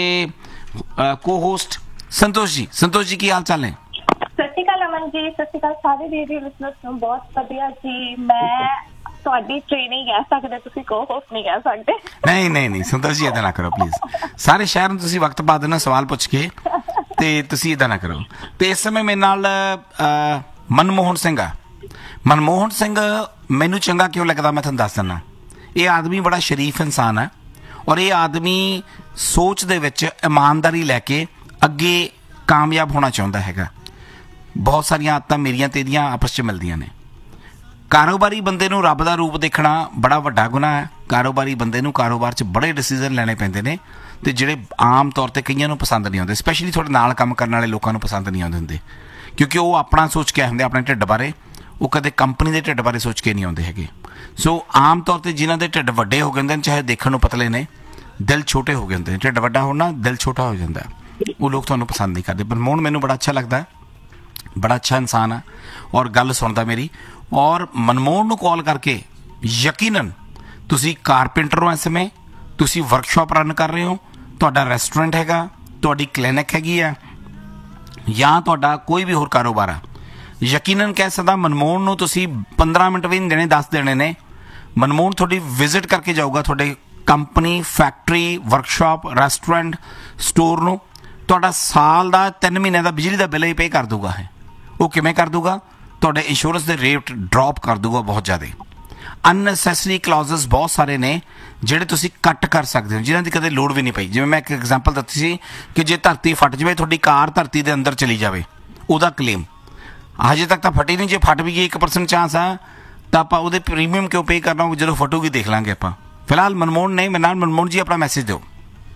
ਕੋ ਹੋਸਟ ਸੰਤੋਸ਼ ਜੀ। ਸੰਤੋਸ਼ ਜੀ, ਕੀ ਹਾਲ ਚਾਲ ਨੇ? ਸਤਿ ਸ਼੍ਰੀ ਅਕਾਲ ਅਮਨ ਜੀ, ਸਤਿ ਸ਼੍ਰੀ ਅਕਾਲ ਸਾਰੇ ਰੇਡੀਓ ਲਿਸਨਰਸ ਨੂੰ। ਬਹੁਤ ਵਧੀਆ ਜੀ। ਮੈਂ ਤੁਹਾਡੀ ਟ੍ਰੇਨਿੰਗ ਕਹਿ ਸਕਦੇ, ਤੁਸੀਂ ਕੋ ਹੋਸਟ ਨਹੀਂ ਕਹਿ ਸਕਦੇ। ਨਹੀਂ ਨਹੀਂ ਨਹੀਂ ਸੰਤੋਸ਼ ਜੀ, ਇੱਦਾਂ ਨਾ ਕਰੋ ਪਲੀਜ਼। ਸਾਰੇ ਸ਼ਹਿਰ ਨੂੰ ਤੁਸੀਂ ਵਕਤ ਪਾ ਦੇਣਾ ਸਵਾਲ ਪੁੱਛ ਕੇ, ਤੇ ਤੁਸੀਂ ਇੱਦਾਂ ਨਾ ਕਰੋ। ਤੇ ਇਸ ਸਮੇਂ ਮੇਰੇ ਨਾਲ ਮਨਮੋਹਨ ਸਿੰਘ ਆ। ਮਨਮੋਹਨ ਸਿੰਘ ਮੈਨੂੰ ਚੰਗਾ ਕਿਉਂ ਲੱਗਦਾ ਮੈਂ ਤੁਹਾਨੂੰ ਦੱਸ ਦਿੰਦਾ। ਇਹ ਆਦਮੀ ਬੜਾ ਸ਼ਰੀਫ ਇਨਸਾਨ ਹੈ, ਔਰ ਇਹ ਆਦਮੀ ਸੋਚ ਦੇ ਵਿੱਚ ਇਮਾਨਦਾਰੀ ਲੈ ਕੇ ਅੱਗੇ ਕਾਮਯਾਬ ਹੋਣਾ ਚਾਹੁੰਦਾ ਹੈਗਾ। ਬਹੁਤ ਸਾਰੀਆਂ ਆਦਤਾਂ ਮੇਰੀਆਂ ਤੇਰੀਆਂ ਆਪਸ 'ਚ ਮਿਲਦੀਆਂ ਨੇ। ਕਾਰੋਬਾਰੀ ਬੰਦੇ ਨੂੰ ਰੱਬ ਦਾ ਰੂਪ ਦੇਖਣਾ ਬੜਾ ਵੱਡਾ ਗੁਨਾਹ ਹੈ। ਕਾਰੋਬਾਰੀ ਬੰਦੇ ਨੂੰ ਕਾਰੋਬਾਰ 'ਚ ਬੜੇ ਡਿਸੀਜ਼ਨ ਲੈਣੇ ਪੈਂਦੇ ਨੇ ਅਤੇ ਜਿਹੜੇ ਆਮ ਤੌਰ 'ਤੇ ਕਈਆਂ ਨੂੰ ਪਸੰਦ ਨਹੀਂ ਆਉਂਦੇ, ਸਪੈਸ਼ਲੀ ਤੁਹਾਡੇ ਨਾਲ ਕੰਮ ਕਰਨ ਵਾਲੇ ਲੋਕਾਂ ਨੂੰ ਪਸੰਦ ਨਹੀਂ ਆਉਂਦੇ ਹੁੰਦੇ, ਕਿਉਂਕਿ ਉਹ ਆਪਣਾ ਸੋਚ ਕੇ ਆਏ ਹੁੰਦੇ ਆਪਣੇ ਢਿੱਡ ਬਾਰੇ, ਉਹ ਕਦੇ ਕੰਪਨੀ ਦੇ ਢਿੱਡ ਬਾਰੇ ਸੋਚ ਕੇ ਨਹੀਂ ਆਉਂਦੇ ਹੈਗੇ। ਸੋ ਆਮ ਤੌਰ 'ਤੇ ਜਿਨ੍ਹਾਂ ਦੇ ਢਿੱਡ ਵੱਡੇ ਹੋ ਗਏ ਹੁੰਦੇ ਨੇ, ਚਾਹੇ ਦੇਖਣ ਨੂੰ ਪਤਲੇ ਨੇ, ਦਿਲ ਛੋਟੇ ਹੋ ਗਏ ਹੁੰਦੇ ਨੇ। ਢਿੱਡ ਵੱਡਾ ਹੋਣਾ, ਦਿਲ ਛੋਟਾ ਹੋ ਜਾਂਦਾ, ਉਹ ਲੋਕ ਤੁਹਾਨੂੰ ਪਸੰਦ ਨਹੀਂ ਕਰਦੇ। ਮਨਮੋਹਨ ਮੈਨੂੰ ਬੜਾ ਅੱਛਾ ਲੱਗਦਾ, ਬੜਾ ਅੱਛਾ ਇਨਸਾਨ ਹੈ ਔਰ ਗੱਲ ਸੁਣਦਾ ਮੇਰੀ। ਔਰ ਮਨਮੋਹਨ ਨੂੰ ਕਾਲ ਕਰਕੇ ਯਕੀਨਨ ਤੁਸੀਂ ਕਾਰਪੈਂਟਰ ਹੋ, ਇਸ ਸਮੇਂ ਤੁਸੀਂ ਵਰਕਸ਼ਾਪ ਰਨ ਕਰ ਰਹੇ ਹੋ, ਤੁਹਾਡਾ ਰੈਸਟੋਰੈਂਟ ਹੈਗਾ, ਤੁਹਾਡੀ ਕਲੀਨਿਕ ਹੈਗੀ ਆ, ਜਾਂ ਤੁਹਾਡਾ ਕੋਈ ਵੀ ਹੋਰ ਕਾਰੋਬਾਰ ਆ, ਯਕੀਨਨ ਕਹਿ ਸਕਦਾ ਮਨਮੋਹਨ ਨੂੰ ਤੁਸੀਂ ਪੰਦਰਾਂ ਮਿੰਟ ਵੀ ਨਹੀਂ ਦੇਣੇ, ਦਸ ਦੇਣੇ ਨੇ। ਮਨਮੋਹਨ ਤੁਹਾਡੀ ਵਿਜ਼ਿਟ ਕਰਕੇ ਜਾਊਗਾ ਤੁਹਾਡੇ company, factory, workshop, restaurant, store ਨੂੰ। ਤੁਹਾਡਾ ਸਾਲ ਦਾ ਤਿੰਨ ਮਹੀਨਿਆਂ ਦਾ ਬਿਜਲੀ ਦਾ ਬਿੱਲ ਹੀ ਪੇ ਕਰ ਦੂਗਾ ਹੈ। ਉਹ ਕਿਵੇਂ ਕਰ ਦੂਗਾ? ਤੁਹਾਡੇ ਇੰਸ਼ੋਰੈਂਸ ਦੇ ਰੇਟ ਡਰੋਪ ਕਰ ਦੂਗਾ ਬਹੁਤ ਜ਼ਿਆਦਾ। ਅਨਨੈਸੈਸਰੀ ਕਲੌਜ਼ਸ ਬਹੁਤ ਸਾਰੇ ਨੇ ਜਿਹੜੇ ਤੁਸੀਂ ਕੱਟ ਕਰ ਸਕਦੇ ਹੋ, ਜਿਨ੍ਹਾਂ ਦੀ ਕਦੇ ਲੋੜ ਵੀ ਨਹੀਂ ਪਈ। ਜਿਵੇਂ ਮੈਂ ਇੱਕ ਐਗਜ਼ਾਮਪਲ ਦਿੱਤੀ ਸੀ ਕਿ ਜੇ ਧਰਤੀ ਫਟ ਜਾਵੇ, ਤੁਹਾਡੀ ਕਾਰ ਧਰਤੀ ਦੇ ਅੰਦਰ ਚਲੀ ਜਾਵੇ, ਉਹਦਾ ਕਲੇਮ ਹਜੇ ਤੱਕ ਤਾਂ ਫਟੀ ਨਹੀਂ। ਜੇ ਫਟ ਵੀ ਗਈ ਇੱਕ ਪਰਸੈਂਟ ਚਾਂਸ ਆ, ਤਾਂ ਆਪਾਂ ਉਹਦੇ ਪ੍ਰੀਮੀਅਮ ਕਿਉਂ ਪੇ ਕਰਨਾ? ਜਦੋਂ ਫਟੂਗੀ ਦੇਖ ਲਾਂਗੇ ਆਪਾਂ। ਫਿਲਹਾਲ ਮਨਮੋਹਨ ਨੇ ਮੇਰੇ ਨਾਲ। ਮਨਮੋਹਨ ਜੀ ਆਪਣਾ ਮੈਸੇਜ ਦਿਓ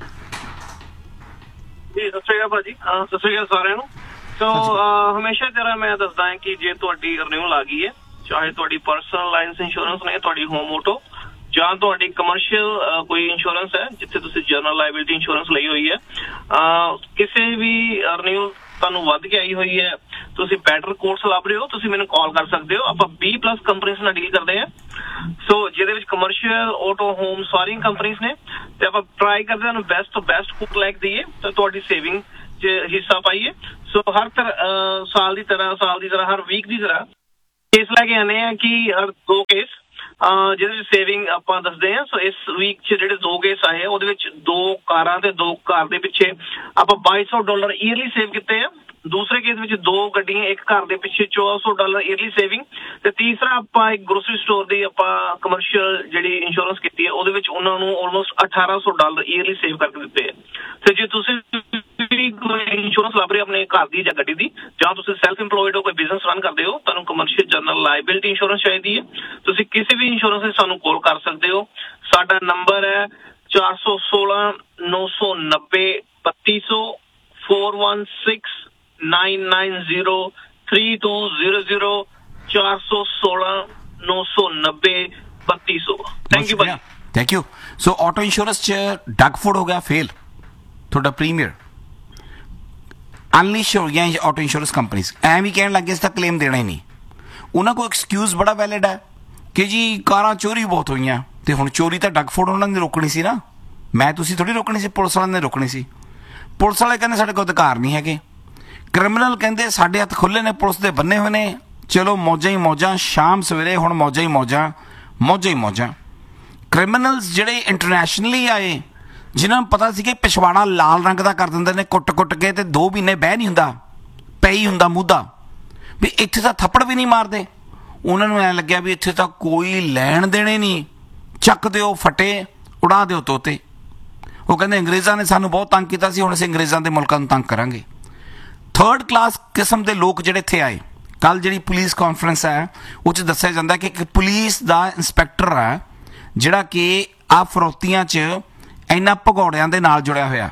ਜੀ। ਸਤਿ ਸ਼੍ਰੀ ਅਕਾਲ ਭਾਜੀ, ਸਤਿ ਸ਼੍ਰੀ ਅਕਾਲ ਸਾਰਿਆਂ ਨੂੰ। ਸੋ ਹਮੇਸ਼ਾ ਤਰ੍ਹਾਂ ਮੈਂ ਦੱਸਦਾ ਹਾਂ ਕਿ ਜੇ ਤੁਹਾਡੀ ਰਿਨਿਊਅਲ ਆ ਗਈ ਹੈ, ਚਾਹੇ ਤੁਹਾਡੀ ਪਰਸਨਲ ਲਾਈਨਸ ਇੰਸ਼ੋਰੈਂਸ ਨੇ, ਤੁਹਾਡੀ ਹੋਮ ਆਟੋ, ਜਾਂ ਤੁਹਾਡੀ ਕਮਰਸ਼ੀਅਲ ਕੋਈ ਇੰਸ਼ੋਰੈਂਸ ਹੈ ਜਿੱਥੇ ਤੁਸੀਂ ਜਨਰਲ ਲਾਇਬਿਲਿਟੀ ਇੰਸ਼ੋਰੈਂਸ ਲਈ ਹੋਈ ਹੈ, ਕਿਸੇ ਵੀ ਰਿਨਿਊਅਲ ਤੁਹਾਨੂੰ ਵੱਧ ਕੇ ਆਈ ਹੋਈ ਹੈ, ਤੁਸੀਂ ਬੈਟਰ ਕੋਰਸ ਲੱਭ ਰਹੇ ਹੋ, ਤੁਸੀਂ ਮੈਨੂੰ ਕਾਲ ਕਰ ਸਕਦੇ ਹੋ। ਆਪਾਂ ਵੀਹ ਪਲੱਸ ਕੰਪਨੀਆਂ ਨਾਲ ਡੀਲ ਕਰਦੇ ਹਾਂ, ਸੋ ਜਿਹਦੇ ਵਿੱਚ ਕਮਰਸ਼ੀਅਲ, ਆਟੋ, ਹੋਮ ਸਾਰੀਆਂ ਕੰਪਨੀਆਂ ਨੇ, ਤੇ ਆਪਾਂ ਟਰਾਈ ਕਰਦੇ ਹਾਂ ਬੈਸਟ ਤੋਂ ਬੈਸਟ ਕੁੱਕ ਲੈ ਕੇ ਦਈਏ ਤੇ ਤੁਹਾਡੀ ਸੇਵਿੰਗ 'ਚ ਹਿੱਸਾ ਪਾਈਏ। ਸੋ ਹਰ ਤਰ੍ਹਾਂ ਸਾਲ ਦੀ ਤਰ੍ਹਾਂ ਸਾਲ ਦੀ ਤਰ੍ਹਾਂ ਹਰ ਵੀਕ ਦੀ ਤਰ੍ਹਾਂ ਕੇਸ ਲੈ ਕੇ ਆਉਂਦੇ ਹਾਂ ਕਿ ਹਰ ਦੋ ਕੇਸ ਜਿਹਦੇ ਵਿੱਚ ਸੇਵਿੰਗ ਆਪਾਂ ਦੱਸਦੇ ਹਾਂ। ਸੋ ਇਸ ਵੀਕ 'ਚ ਜਿਹੜੇ ਦੋ ਕੇਸ ਆਏ ਆ, ਉਹਦੇ ਵਿੱਚ ਦੋ ਕਾਰਾਂ ਤੇ ਦੋ ਕਾਰ ਦੇ ਪਿੱਛੇ ਆਪਾਂ ਬਾਈ ਸੌ ਡਾਲਰ ਈਅਰਲੀ ਸੇਵ ਕੀਤੇ ਆ। ਦੂਸਰੇ ਕੇਸ ਵਿੱਚ ਦੋ ਗੱਡੀਆਂ, ਇੱਕ ਘਰ ਦੇ ਪਿੱਛੇ ਚੌਦਾਂ ਸੌ ਡਾਲਰ ਈਅਰਲੀ ਸੇਵਿੰਗ। ਤੇ ਤੀਸਰਾ ਆਪਾਂ ਇੱਕ ਗਰੋਸਰੀ ਸਟੋਰ ਦੀ ਆਪਾਂ ਕਮਰਸ਼ੀਅਲ ਜਿਹੜੀ ਇੰਸ਼ੋਰੈਂਸ ਕੀਤੀ ਹੈ, ਉਹਦੇ ਵਿੱਚ ਉਹਨਾਂ ਨੂੰ ਆਲਮੋਸਟ ਅਠਾਰਾਂ ਸੌ ਡਾਲਰ ਈਅਰਲੀ ਸੇਵ ਕਰਕੇ ਦਿੱਤੇ ਆ। ਤੇ ਜੇ ਤੁਸੀਂ ਇੰਸ਼ੋਰੈਂਸ ਲੱਭ ਰਹੇ ਆਪਣੇ ਘਰ ਦੀ ਜਾਂ ਗੱਡੀ ਦੀ, ਜਾਂ ਤੁਸੀਂ ਸੈਲਫ ਇੰਪਲੋਇਡ ਹੋ, ਕੋਈ ਬਿਜ਼ਨਸ ਰਨ ਕਰਦੇ ਹੋ, ਤੁਹਾਨੂੰ ਕਮਰਸ਼ੀਅਲ ਜਨਰਲ ਲਾਇਬਿਲਿਟੀ ਇੰਸ਼ੋਰੈਂਸ ਚਾਹੀਦੀ ਹੈ, ਤੁਸੀਂ ਕਿਸੇ ਵੀ ਇੰਸ਼ੋਰੈਂਸ ਵਿੱਚ ਸਾਨੂੰ ਕਾਲ ਕਰ ਸਕਦੇ ਹੋ। ਸਾਡਾ ਨੰਬਰ ਹੈ ਚਾਰ ਸੌ ਸੋਲਾਂ ਨੌ ਸੌ ਨੱਬੇ ਬੱਤੀ ਸੌ four one six ਨਾइन nine zero three to zero zero चार सौ सोलह नौ सौ नब्बे बत्तीस सौ। थैंक यू भाई, thank you. So auto insurance च डगफुड हो गया फेल, थोड़ा प्रीमियर अनलिश हो गया ऑटो इंश्योरेंस कंपनीज। ਐ ਵੀ ਕਹਿਣ ਲੱਗੇ ਇਸ ਦਾ ਕਲੇਮ ਦੇਣਾ ਹੀ ਨਹੀਂ। ਉਹਨਾਂ ਕੋਲ ਐਕਸਕਿਊਜ਼ ਬੜਾ ਵੈਲਿਡ ਹੈ ਕਿ ਜੀ ਕਾਰਾਂ ਚੋਰੀ ਬਹੁਤ ਹੋਈਆਂ, ਤੇ ਹੁਣ ਚੋਰੀ ਤਾਂ ਡਗਫੁਡ ਉਹਨਾਂ ਨੇ ਰੋਕਣੀ ਸੀ ਨਾ, ਮੈਂ ਤੁਸੀਂ ਥੋੜੀ ਰੋਕਣੀ ਸੀ, ਪੁਲਿਸ ਵਾਲਿਆਂ ਨੇ ਰੋਕਣੀ ਸੀ। ਪੁਲਿਸ ਵਾਲੇ ਕਹਿੰਦੇ ਸਾਡੇ ਕੋਲ ਅਧਿਕਾਰ ਨਹੀਂ ਹੈਗੇ। ਕ੍ਰਿਮੀਨਲ ਕਹਿੰਦੇ ਸਾਡੇ ਹੱਥ ਖੁੱਲ੍ਹੇ ਨੇ, ਪੁਲਿਸ ਦੇ ਬੰਨੇ ਹੋਏ ਨੇ, ਚਲੋ ਮੌਜਾਂ ਹੀ ਮੌਜਾਂ, ਸ਼ਾਮ ਸਵੇਰੇ ਹੁਣ ਮੌਜਾਂ ਹੀ ਮੌਜਾਂ, ਮੌਜਾਂ ਹੀ ਮੌਜਾਂ। ਕ੍ਰਿਮੀਨਲਸ ਜਿਹੜੇ ਇੰਟਰਨੈਸ਼ਨਲੀ ਆਏ, ਜਿਨ੍ਹਾਂ ਨੂੰ ਪਤਾ ਸੀ ਕਿ ਪਿਛਵਾੜਾ ਲਾਲ ਰੰਗ ਦਾ ਕਰ ਦਿੰਦੇ ਨੇ ਕੁੱਟ ਕੁੱਟ ਕੇ, ਤੇ ਦੋ ਮਹੀਨੇ ਬਹਿ ਨਹੀਂ ਹੁੰਦਾ, ਪਈ ਹੁੰਦਾ ਮੁੱਦਾ ਵੀ ਇੱਥੇ ਤਾਂ ਥੱਪੜ ਵੀ ਨਹੀਂ ਮਾਰਦੇ। ਉਹਨਾਂ ਨੂੰ ਐਂ ਲੱਗਿਆ ਵੀ ਇੱਥੇ ਤਾਂ ਕੋਈ ਲੈਣ ਦੇਣੇ ਨਹੀਂ, ਚੱਕ ਦਿਓ ਫਟੇ, ਉਡਾ ਦਿਓ ਤੋਤੇ। ਉਹ ਕਹਿੰਦੇ ਅੰਗਰੇਜ਼ਾਂ ਨੇ ਸਾਨੂੰ ਬਹੁਤ ਤੰਗ ਕੀਤਾ ਸੀ, ਹੁਣ ਅਸੀਂ ਅੰਗਰੇਜ਼ਾਂ ਦੇ ਮੁਲਕਾਂ ਨੂੰ ਤੰਗ ਕਰਾਂਗੇ। ਥਰਡ ਕਲਾਸ ਕਿਸਮ ਦੇ ਲੋਕ ਜਿਹੜੇ ਇੱਥੇ ਆਏ। ਕੱਲ੍ਹ ਜਿਹੜੀ ਪੁਲਿਸ ਕਾਨਫਰੰਸ ਹੈ ਉਹ 'ਚ ਦੱਸਿਆ ਜਾਂਦਾ ਕਿ ਇੱਕ ਪੁਲਿਸ ਦਾ ਇੰਸਪੈਕਟਰ ਹੈ ਜਿਹੜਾ ਕਿ ਆ ਫਰੋਤੀਆਂ 'ਚ ਇਹਨਾਂ ਭਗੌੜਿਆਂ ਦੇ ਨਾਲ ਜੁੜਿਆ ਹੋਇਆ।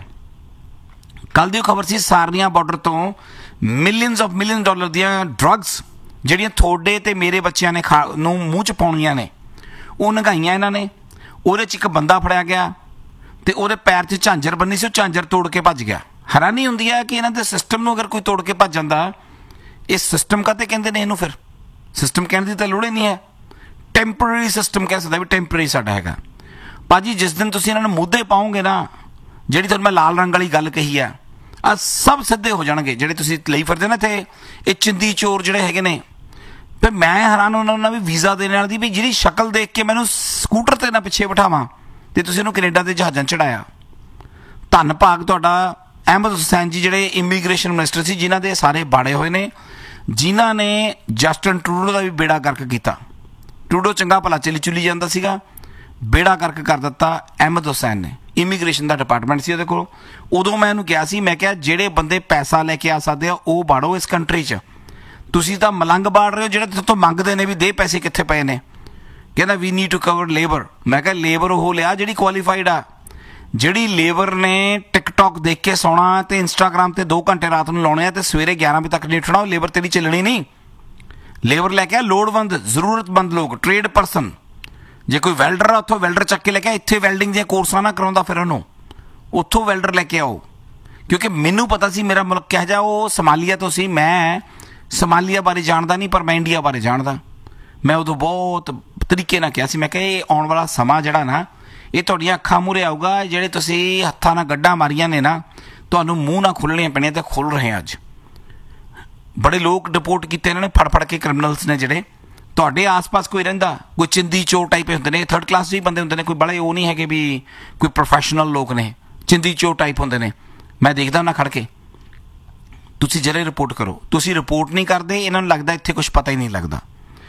ਕੱਲ੍ਹ ਦੀ ਖਬਰ ਸੀ ਸਾਰਨੀਆ ਬਾਰਡਰ ਤੋਂ ਮਿਲੀਅਨਸ ਆਫ ਮਿਲੀਅਨ ਡਾਲਰ ਦੀਆਂ ਡਰੱਗਸ ਜਿਹੜੀਆਂ ਤੁਹਾਡੇ ਤੇ ਮੇਰੇ ਬੱਚਿਆਂ ਨੇ ਖਾ ਨੂੰ ਮੂੰਹ 'ਚ ਪਾਉਣੀਆਂ ਨੇ, ਉਹ ਨੰਗਾਈਆਂ ਇਹਨਾਂ ਨੇ। ਉਹਦੇ 'ਚ ਇੱਕ ਬੰਦਾ ਫੜਿਆ ਗਿਆ ਤੇ ਉਹਦੇ ਪੈਰ 'ਚ ਝਾਂਜਰ ਬੰਨੀ ਸੀ, ਉਹ ਝਾਂਜਰ ਤੋੜ ਕੇ ਭੱਜ ਗਿਆ। ਹੈਰਾਨੀ ਹੁੰਦੀ ਹੈ ਕਿ ਇਹਨਾਂ ਦੇ ਸਿਸਟਮ ਨੂੰ ਅਗਰ ਕੋਈ ਤੋੜ ਕੇ ਭੱਜ ਜਾਂਦਾ, ਇਹ ਸਿਸਟਮ ਕਾਹਤੇ ਕਹਿੰਦੇ ਨੇ ਇਹਨੂੰ? ਫਿਰ ਸਿਸਟਮ ਕਹਿਣ ਦੀ ਤਾਂ ਲੋੜ ਹੀ ਨਹੀਂ ਹੈ, ਟੈਂਪਰੇਰੀ ਸਿਸਟਮ ਕਹਿ ਸਕਦਾ ਵੀ ਟੈਂਪਰੇਰੀ ਸਾਡਾ ਹੈਗਾ। ਭਾਜੀ ਜਿਸ ਦਿਨ ਤੁਸੀਂ ਇਹਨਾਂ ਨੂੰ ਮੁੱਦੇ ਪਾਓਗੇ ਨਾ, ਜਿਹੜੀ ਤੁਹਾਨੂੰ ਮੈਂ ਲਾਲ ਰੰਗ ਵਾਲੀ ਗੱਲ ਕਹੀ ਆ, ਆ ਸਭ ਸਿੱਧੇ ਹੋ ਜਾਣਗੇ ਜਿਹੜੇ ਤੁਸੀਂ ਲਈ ਫਿਰਦੇ ਨਾ ਇੱਥੇ ਇਹ ਚਿੰਦੀ ਚੋਰ ਜਿਹੜੇ ਹੈਗੇ ਨੇ। ਫਿਰ ਮੈਂ ਹੈਰਾਨ ਉਹਨਾਂ ਨਾਲ ਵੀ ਵੀਜ਼ਾ ਦੇਣ ਵਾਲੀ ਦੀ ਵੀ ਜਿਹਦੀ ਸ਼ਕਲ ਦੇਖ ਕੇ ਮੈਨੂੰ ਸਕੂਟਰ 'ਤੇ ਨਾ ਪਿੱਛੇ ਬਿਠਾਵਾਂ, ਅਤੇ ਤੁਸੀਂ ਉਹਨੂੰ ਕੈਨੇਡਾ ਦੇ ਜਹਾਜ਼ਾਂ ਚੜਾਇਆ। ਧੰਨ ਭਾਗ ਤੁਹਾਡਾ ਅਹਿਮਦ ਹੁਸੈਨ ਜੀ ਜਿਹੜੇ ਇਮੀਗ੍ਰੇਸ਼ਨ ਮਿਨਿਸਟਰ ਸੀ, ਜਿਨ੍ਹਾਂ ਦੇ ਸਾਰੇ ਬਾੜੇ ਹੋਏ ਨੇ, ਜਿਨ੍ਹਾਂ ਨੇ ਜਸਟਨ ਟਰੂਡੋ ਦਾ ਵੀ ਬੇੜਾ ਗਰਕ ਕੀਤਾ। ਟਰੂਡੋ ਚੰਗਾ ਭਲਾ ਚਲੀ ਚੁਲੀ ਜਾਂਦਾ ਸੀਗਾ, ਬੇੜਾ ਗਰਕ ਕਰ ਦਿੱਤਾ ਅਹਿਮਦ ਹੁਸੈਨ ਨੇ। ਇਮੀਗ੍ਰੇਸ਼ਨ ਦਾ ਡਿਪਾਰਟਮੈਂਟ ਸੀ ਉਹਦੇ ਕੋਲ। ਉਦੋਂ ਮੈਂ ਉਹਨੂੰ ਕਿਹਾ ਸੀ, ਮੈਂ ਕਿਹਾ ਜਿਹੜੇ ਬੰਦੇ ਪੈਸਾ ਲੈ ਕੇ ਆ ਸਕਦੇ ਆ ਉਹ ਬਾੜੋ ਇਸ ਕੰਟਰੀ 'ਚ, ਤੁਸੀਂ ਤਾਂ ਮਲੰਗ ਬਾੜ ਰਹੇ ਹੋ ਜਿਹੜੇ ਤੁਹਾਡੇ ਤੋਂ ਮੰਗਦੇ ਨੇ ਵੀ ਦੇ ਪੈਸੇ ਕਿੱਥੇ ਪਏ ਨੇ। ਕਹਿੰਦਾ ਵੀ ਨੀਡ ਟੂ ਕਵਰ ਲੇਬਰ। ਮੈਂ ਕਿਹਾ ਲੇਬਰ ਉਹ ਲਿਆ ਜਿਹੜੀ ਕੁਆਲੀਫਾਈਡ ਆ। ਜਿਹੜੀ ਲੇਬਰ ਨੇ ਟਿਕਟੌਕ ਦੇਖ ਕੇ ਸੌਣਾ ਤੇ ਇੰਸਟਾਗ੍ਰਾਮ ਤੇ ਦੋ ਘੰਟੇ ਰਾਤ ਨੂੰ ਲਾਉਣੇ ਆ ਤੇ ਸਵੇਰੇ ਗਿਆਰਾਂ ਵਜੇ ਤੱਕ ਨਹੀਂ ਉੱਠਣਾ, ਉਹ ਲੇਬਰ ਤੇਰੀ ਚੱਲਣੀ ਨਹੀਂ। ਲੇਬਰ ਲੈ ਕੇ ਆ ਲੋੜਵੰਦ ਜ਼ਰੂਰਤਮੰਦ ਲੋਕ, ਟ੍ਰੇਡ ਪਰਸਨ। ਜੇ ਕੋਈ ਵੈਲਡਰ ਆ ਉੱਥੋਂ ਵੈਲਡਰ ਚੱਕ ਕੇ ਲੈ ਕੇ ਆ। ਇੱਥੇ ਵੈਲਡਿੰਗ ਦੀਆਂ ਕੋਰਸਾਂ ਨਾ ਕਰਾਉਂਦਾ ਫਿਰ ਉਹਨੂੰ, ਉੱਥੋਂ ਵੈਲਡਰ ਲੈ ਕੇ ਆਓ। ਕਿਉਂਕਿ ਮੈਨੂੰ ਪਤਾ ਸੀ ਮੇਰਾ ਮੁਲਕ ਕਿਹੋ ਜਿਹਾ। ਉਹ ਸਮਾਲੀਆ ਤੋਂ ਸੀ, ਮੈਂ ਸਮਾਲੀਆ ਬਾਰੇ ਜਾਣਦਾ ਨਹੀਂ ਪਰ ਮੈਂ ਇੰਡੀਆ ਬਾਰੇ ਜਾਣਦਾ। ਮੈਂ ਉਦੋਂ ਬਹੁਤ ਤਰੀਕੇ ਨਾਲ ਕਿਹਾ ਸੀ, ਮੈਂ ਕਿਹਾ ਇਹ ਆਉਣ ਵਾਲਾ ਸਮਾਂ ਜਿਹੜਾ ਨਾ ਇਹ ਤੁਹਾਡੀਆਂ ਅੱਖਾਂ ਮੂਹਰੇ ਆਊਗਾ। ਜਿਹੜੇ ਤੁਸੀਂ ਹੱਥਾਂ ਨਾਲ ਗੱਡਾਂ ਮਾਰੀਆਂ ਨੇ ਨਾ, ਤੁਹਾਨੂੰ ਮੂੰਹ ਨਾਲ ਖੁੱਲ੍ਹਣੀਆਂ ਪੈਣੀਆਂ ਤੇ ਖੁੱਲ੍ਹ ਰਹੇ ਅੱਜ। ਬੜੇ ਲੋਕ ਡਿਪੋਰਟ ਕੀਤੇ ਇਹਨਾਂ ਨੇ ਫੜ ਫੜ ਕੇ, ਕ੍ਰਿਮੀਨਲਸ ਨੇ ਜਿਹੜੇ। ਤੁਹਾਡੇ ਆਸ-ਪਾਸ ਕੋਈ ਰਹਿੰਦਾ, ਕੋਈ ਚਿੰਦੀ ਚੋਰ ਟਾਈਪ ਹੁੰਦੇ ਨੇ, ਥਰਡ ਕਲਾਸ ਵੀ ਬੰਦੇ ਹੁੰਦੇ ਨੇ, ਕੋਈ ਬੜੇ ਉਹ ਨਹੀਂ ਹੈਗੇ ਵੀ ਕੋਈ ਪ੍ਰੋਫੈਸ਼ਨਲ ਲੋਕ ਨੇ, ਚਿੰਦੀ ਚੋਰ ਟਾਈਪ ਹੁੰਦੇ ਨੇ। ਮੈਂ ਦੇਖਦਾ ਉਹਨਾਂ ਖੜ ਕੇ। ਤੁਸੀਂ ਜਿਹੜੇ ਰਿਪੋਰਟ ਕਰੋ, ਤੁਸੀਂ ਰਿਪੋਰਟ ਨਹੀਂ ਕਰਦੇ, ਇਹਨਾਂ ਨੂੰ ਲੱਗਦਾ ਇੱਥੇ ਕੁਝ ਪਤਾ ਹੀ ਨਹੀਂ ਲੱਗਦਾ।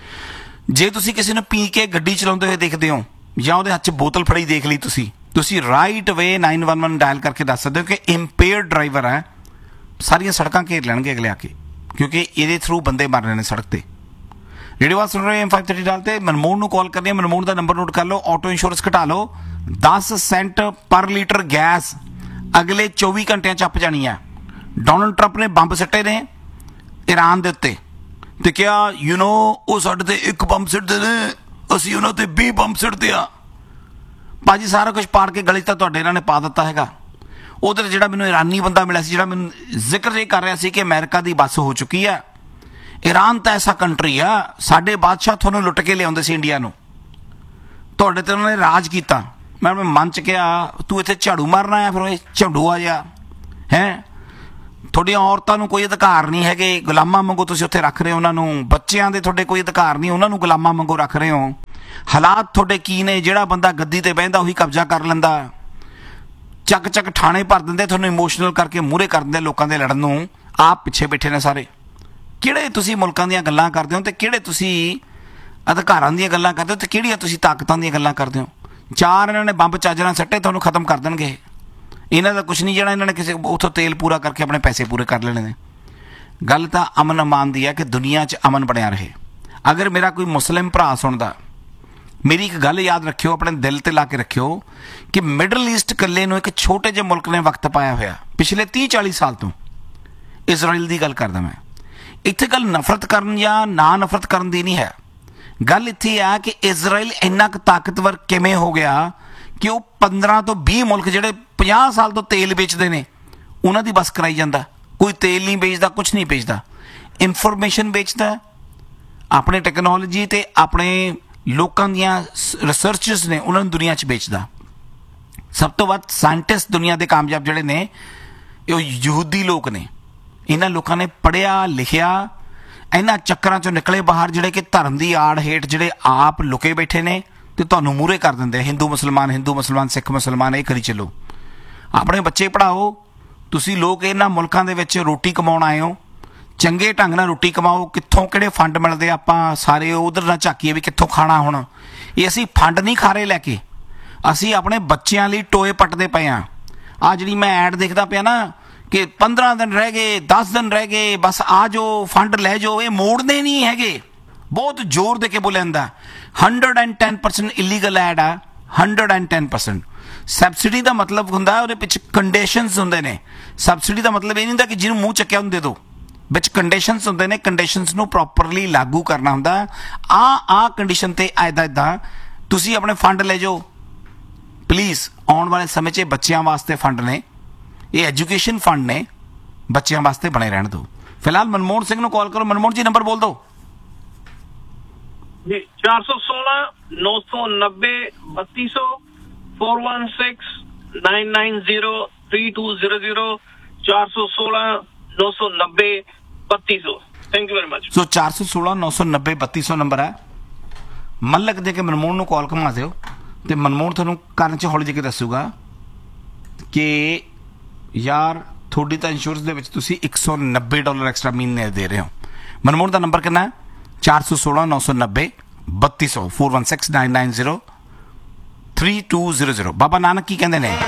ਜੇ ਤੁਸੀਂ ਕਿਸੇ ਨੂੰ ਪੀ ਕੇ ਗੱਡੀ ਚਲਾਉਂਦੇ ਹੋਏ ਦੇਖਦੇ ਹੋ ਜਾਂ ਉਹਦੇ ਹੱਥ 'ਚ ਬੋਤਲ ਫੜੀ ਦੇਖ ਲਈ ਤੁਸੀਂ ਤੁਸੀਂ ਰਾਈਟ ਵੇ ਨਾਈਨ ਵਨ ਵਨ ਡਾਇਲ ਕਰਕੇ ਦੱਸ ਸਕਦੇ ਹੋ ਕਿ ਇੰਪੇਅਰਡ ਡਰਾਈਵਰ ਹੈ। ਸਾਰੀਆਂ ਸੜਕਾਂ ਘੇਰ ਲੈਣਗੇ ਅਗਲੇ ਆ ਕੇ, ਕਿਉਂਕਿ ਇਹਦੇ ਥਰੂ ਬੰਦੇ ਮਰ ਰਹੇ ਨੇ ਸੜਕ ਤੇ। ਰੇਡੀਓ ਆਵਾਜ਼ ਸੁਣ ਰਹੇ ਐਮ ਫਾਈਵ ਥਰਟੀ ਡਾਲ ਤੇ ਮਨਮੋਹਨ ਨੂੰ ਕਾਲ ਕਰਨੀ ਹੈ। ਮਨਮੋਹਨ ਦਾ ਨੰਬਰ ਨੋਟ ਕਰ ਲਓ। ਆਟੋ ਇੰਸ਼ੋਰੈਂਸ ਘਟਾ ਲਓ, ਦਸ ਸੈਂਟ ਪਰ ਲੀਟਰ ਗੈਸ ਅਗਲੇ ਚੌਵੀ ਘੰਟਿਆਂ 'ਚ ਅੱਪ ਜਾਣੀ ਹੈ। ਡੋਨਲਡ ਟਰੰਪ ਨੇ ਬੰਬ ਸੱਟੇ ਨੇ ਈਰਾਨ ਦੇ ਉੱਤੇ ਤੇ ਕਿਹਾ ਯੂ ਨੋ ਉਹ ਸਾਡੇ ਤੇ ਇੱਕ ਬੰਬ ਸਿੱਟਦੇ ਨੇ, ਅਸੀਂ ਉਹਨਾਂ ਤੇ ਵੀਹ ਬੰਬ ਸਿੱਟਦੇ ਆ। ਭਾਜੀ ਸਾਰਾ ਕੁਝ ਪਾੜ ਕੇ ਗਲੀ ਤਾਂ ਤੁਹਾਡੇ ਇਹਨਾਂ ਨੇ ਪਾ ਦਿੱਤਾ ਹੈਗਾ। ਉਧਰ ਜਿਹੜਾ ਮੈਨੂੰ ਈਰਾਨੀ ਬੰਦਾ ਮਿਲਿਆ ਸੀ, ਜਿਹੜਾ ਮੈਨੂੰ ਜ਼ਿਕਰ ਇਹ ਕਰ ਰਿਹਾ ਸੀ ਕਿ ਅਮਰੀਕਾ ਦੀ ਬੱਸ ਹੋ ਚੁੱਕੀ ਆ। ਈਰਾਨ ਤਾਂ ਐਸਾ ਕੰਟਰੀ ਆ, ਸਾਡੇ ਬਾਦਸ਼ਾਹ ਤੁਹਾਨੂੰ ਲੁੱਟ ਕੇ ਲਿਆਉਂਦੇ ਸੀ ਇੰਡੀਆ ਨੂੰ, ਤੁਹਾਡੇ ਤੇ ਉਹਨਾਂ ਨੇ ਰਾਜ ਕੀਤਾ। ਮੈਂ ਮਨ 'ਚ ਕਿਹਾ ਤੂੰ ਇੱਥੇ ਝਾੜੂ ਮਾਰਨਾ ਆ, ਫਿਰ ਇਹ ਝਾੜੂ ਆ ਜਾ ਹੈ। ਤੁਹਾਡੀਆਂ ਔਰਤਾਂ ਨੂੰ ਕੋਈ ਅਧਿਕਾਰ ਨਹੀਂ ਹੈਗੇ, ਗੁਲਾਮਾਂ ਵਾਂਗੂ ਤੁਸੀਂ ਉੱਥੇ ਰੱਖ ਰਹੇ ਹੋ ਉਹਨਾਂ ਨੂੰ। ਬੱਚਿਆਂ ਦੇ ਤੁਹਾਡੇ ਕੋਈ ਅਧਿਕਾਰ ਨਹੀਂ, ਉਹਨਾਂ ਨੂੰ ਗੁਲਾਮਾਂ ਵਾਂਗੂ ਰੱਖ ਰਹੇ ਹੋ। ਹਾਲਾਤ ਤੁਹਾਡੇ ਕੀ ਨੇ? ਜਿਹੜਾ ਬੰਦਾ ਗੱਦੀ ਤੇ ਬਹਿੰਦਾ ਉਹੀ ਕਬਜ਼ਾ ਕਰ ਲੈਂਦਾ। ਚੱਕ ਚੱਕ ਠਾਣੇ ਭਰ ਦਿੰਦੇ, ਤੁਹਾਨੂੰ ਇਮੋਸ਼ਨਲ ਕਰਕੇ ਮੂਹਰੇ ਕਰ ਦਿੰਦੇ ਲੋਕਾਂ ਦੇ ਲੜਨ ਨੂੰ। ਆਪ ਪਿੱਛੇ ਬੈਠੇ ਨੇ ਸਾਰੇ। ਕਿਹੜੇ ਤੁਸੀਂ ਮੁਲਕਾਂ ਦੀਆਂ ਗੱਲਾਂ ਕਰਦੇ ਹੋ ਤੇ ਕਿਹੜੇ ਤੁਸੀਂ ਅਧਿਕਾਰਾਂ ਦੀਆਂ ਗੱਲਾਂ ਕਰਦੇ ਹੋ ਤੇ ਕਿਹੜੀਆਂ ਤੁਸੀਂ ਤਾਕਤਾਂ ਦੀਆਂ ਗੱਲਾਂ ਕਰਦੇ ਹੋ? ਚਾਰ ਇਹਨਾਂ ਨੇ ਬੰਬ ਚਾਜਰਾਂ ਸੱਟੇ, ਤੁਹਾਨੂੰ ਖਤਮ ਕਰ ਦੇਣਗੇ। ਇਹਨਾਂ ਦਾ ਕੁਛ ਨਹੀਂ ਜਿਹੜਾ ਇਹਨਾਂ ਨੇ ਕਿਸੇ ਉੱਥੋਂ ਤੇਲ ਪੂਰਾ ਕਰਕੇ ਆਪਣੇ ਪੈਸੇ ਪੂਰੇ ਕਰ ਲੈਣੇ ਨੇ। ਗੱਲ ਤਾਂ ਅਮਨ ਅਮਾਨ ਦੀ ਹੈ ਕਿ ਦੁਨੀਆ 'ਚ ਅਮਨ ਬਣਿਆ ਰਹੇ। ਅਗਰ ਮੇਰਾ ਕੋਈ ਮੁਸਲਿਮ ਭਰਾ ਸੁਣਦਾ, ਮੇਰੀ ਇੱਕ ਗੱਲ ਯਾਦ ਰੱਖਿਓ, ਆਪਣੇ ਦਿਲ ਤੇ ਲਾ ਕੇ ਰੱਖਿਓ ਕਿ ਮਿਡਲ ਈਸਟ ਇਕੱਲੇ ਨੂੰ ਇੱਕ ਛੋਟੇ ਜਿਹੇ ਮੁਲਕ ਨੇ ਵਕਤ ਪਾਇਆ ਹੋਇਆ ਪਿਛਲੇ ਤੀਹ ਚਾਲੀ ਸਾਲ ਤੋਂ। ਇਜ਼ਰਾਈਲ ਦੀ ਗੱਲ ਕਰਦਾ ਮੈਂ। ਇੱਥੇ ਗੱਲ ਨਫ਼ਰਤ ਕਰਨ ਜਾਂ ਨਾ ਨਫ਼ਰਤ ਕਰਨ ਦੀ ਨਹੀਂ ਹੈ। ਗੱਲ ਇੱਥੇ ਆ ਕਿ ਇਜ਼ਰਾਈਲ ਇੰਨਾ ਕੁ ਤਾਕਤਵਰ ਕਿਵੇਂ ਹੋ ਗਿਆ ਕਿ ਉਹ ਪੰਦਰਾਂ ਤੋਂ ਵੀਹ ਮੁਲਕ ਜਿਹੜੇ ਪੰਜਾਹ ਸਾਲ ਤੋਂ ਤੇਲ ਵੇਚਦੇ ਨੇ ਉਹਨਾਂ ਦੀ ਬਸ ਕਰਾਈ ਜਾਂਦਾ। ਕੋਈ ਤੇਲ ਨਹੀਂ ਵੇਚਦਾ, ਕੁਛ ਨਹੀਂ ਵੇਚਦਾ, ਇਨਫੋਰਮੇਸ਼ਨ ਵੇਚਦਾ। ਆਪਣੇ ਟੈਕਨੋਲੋਜੀ ਤੇ ਆਪਣੇ ਲੋਕਾਂ ਦੀਆਂ ਰਿਸਰਚਸ ਨੇ ਉਹਨਾਂ ਨੂੰ ਦੁਨੀਆ 'ਚ ਵੇਚਦਾ। ਸਭ ਤੋਂ ਵੱਧ ਸਾਇੰਟਿਸਟ ਦੁਨੀਆ ਦੇ ਕਾਮਯਾਬ ਜਿਹੜੇ ਨੇ ਉਹ ਯਹੂਦੀ ਲੋਕ ਨੇ। ਇਹਨਾਂ ਲੋਕਾਂ ਨੇ ਪੜ੍ਹਿਆ ਲਿਖਿਆ, ਇਹਨਾਂ ਚੱਕਰਾਂ 'ਚੋਂ ਨਿਕਲੇ ਬਾਹਰ, ਜਿਹੜੇ ਕਿ ਧਰਮ ਦੀ ਆੜ ਹੇਠ ਜਿਹੜੇ ਆਪ ਲੁਕੇ ਬੈਠੇ ਨੇ ਤੇ ਤੁਹਾਨੂੰ ਮੂਹਰੇ ਕਰ ਦਿੰਦੇ। ਹਿੰਦੂ ਮੁਸਲਮਾਨ, ਹਿੰਦੂ ਮੁਸਲਮਾਨ, ਸਿੱਖ ਮੁਸਲਮਾਨ, ਇਹ ਕਰੀ ਚੱਲੋ। ਆਪਣੇ ਬੱਚੇ ਪੜ੍ਹਾਓ। ਤੁਸੀਂ ਲੋਕ ਇਹਨਾਂ ਮੁਲਕਾਂ ਦੇ ਵਿੱਚ ਰੋਟੀ ਕਮਾਉਣ ਆਏ ਹੋ, ਚੰਗੇ ਢੰਗ ਨਾਲ ਰੋਟੀ ਕਮਾਓ। ਕਿੱਥੋਂ ਕਿਹੜੇ ਫੰਡ ਮਿਲਦੇ ਆਪਾਂ ਸਾਰੇ ਉਧਰ ਨਾ ਝਾਕੀਏ ਵੀ ਕਿੱਥੋਂ ਖਾਣਾ। ਹੁਣ ਇਹ ਅਸੀਂ ਫੰਡ ਨਹੀਂ ਖਾ ਰਹੇ ਲੈ ਕੇ, ਅਸੀਂ ਆਪਣੇ ਬੱਚਿਆਂ ਲਈ ਟੋਏ ਪੱਟਦੇ ਪਏ ਹਾਂ। ਆਹ ਜਿਹੜੀ ਮੈਂ ਐਡ ਦੇਖਦਾ ਪਿਆ ਨਾ ਕਿ ਪੰਦਰਾਂ ਦਿਨ ਰਹਿ ਗਏ, ਦਸ ਦਿਨ ਰਹਿ ਗਏ, ਬਸ ਆ ਜਾਓ ਫੰਡ ਲੈ ਜਾਓ, ਇਹ ਮੋੜਦੇ ਨਹੀਂ ਹੈਗੇ। ਬਹੁਤ ਜ਼ੋਰ ਦੇ ਕੇ ਬੋਲਿਆ ਜਾਂਦਾ। Hundred and ten percent illegal add ਆ। Hundred and ten percent subsidy ਦਾ ਮਤਲਬ ਹੁੰਦਾ ਉਹਦੇ ਪਿੱਛੇ ਕੰਡੀਸ਼ਨਸ ਹੁੰਦੇ ਨੇ। ਸਬਸਿਡੀ ਦਾ ਮਤਲਬ ਇਹ ਨਹੀਂ ਹੁੰਦਾ ਕਿ ਜਿਹਨੂੰ ਮੂੰਹ ਚੱਕਿਆ ਉਹਨੂੰ ਦੇ ਦਿਓ, ਵਿੱਚ ਕੰਡੀਸ਼ਨਸ ਹੁੰਦੇ ਨੇ। ਕੰਡੀਸ਼ਨਸ ਨੂੰ ਪ੍ਰੋਪਰਲੀ ਲਾਗੂ ਕਰਨਾ ਹੁੰਦਾ। ਆ ਆ ਕੰਡੀਸ਼ਨ ਤੇ ਐਦਾਂ ਐਦਾਂ ਤੁਸੀਂ ਆਪਣੇ ਫੰਡ ਲੈ ਜਾਓ ਪਲੀਜ਼। ਆਉਣ ਵਾਲੇ ਸਮੇਂ 'ਚ ਬੱਚਿਆਂ ਵਾਸਤੇ ਫੰਡ ਨੇ, ਇਹ ਐਜੂਕੇਸ਼ਨ ਫੰਡ ਨੇ, ਬੱਚਿਆਂ ਵਾਸਤੇ ਬਣੇ ਰਹਿਣ ਦਿਓ। ਫਿਲਹਾਲ ਮਨਮੋਹਨ ਸਿੰਘ ਨੂੰ ਕਾਲ ਕਰੋ। ਮਨਮੋਹਨ ਜੀ ਨੰਬਰ ਬੋਲ ਦਿਓ ਜੀ। ਚਾਰ ਸੌ ਸੋਲਾਂ ਨੌ ਸੌ ਨੱਬੇ ਬੱਤੀ ਸੌ four one six nine nine zero three to zero zero चार सौ सोलह नौ सौ नब्बे बत्तीस सौ। Thank you very much. सो चार सौ सोलह नौ सौ नब्बे बत्तीस सौ नंबर है। मलक दे के मनमोहन ਨੂੰ ਕਾਲ ਘੁਮਾ ਦਿਓ ਤੇ ਮਨਮੋਹਨ ਤੁਹਾਨੂੰ ਕਰਨ 'ਚ ਹੌਲੀ ਜਿਹੀ ਕੇ ਦੱਸੂਗਾ ਕਿ ਯਾਰ ਤੁਹਾਡੀ ਤਾਂ ਇੰਸ਼ੋਰੈਂਸ ਦੇ ਵਿੱਚ ਤੁਸੀਂ ਇੱਕ ਸੌ ਨੱਬੇ ਡਾਲਰ ਐਕਸਟਰਾ ਮਹੀਨੇ ਦੇ ਰਹੇ ਹੋ। ਮਨਮੋਹਨ ਦਾ ਨੰਬਰ ਕਿੰਨਾ ਹੈ? ਚਾਰ ਸੌ ਸੋਲਾਂ ਨੌ ਸੌ ਨੱਬੇ ਬੱਤੀ ਸੌ four one six nine nine zero three to zero zero. Baba Nanak की कहते हैं